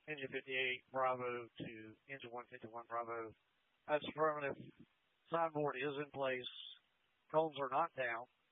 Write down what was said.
Engine 58 Bravo to engine 151 Bravo. That's affirmative. Signboard is in place. Cones are not down.